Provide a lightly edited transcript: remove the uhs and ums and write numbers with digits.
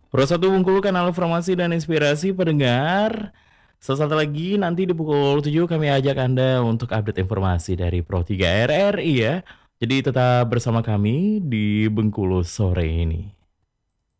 Pro 1 Bengkulu, kanal informasi dan inspirasi pendengar. Sesaat lagi nanti di pukul 7 kami ajak Anda untuk update informasi dari Pro 3 RRI ya. Jadi tetap bersama kami di Bengkulu sore ini.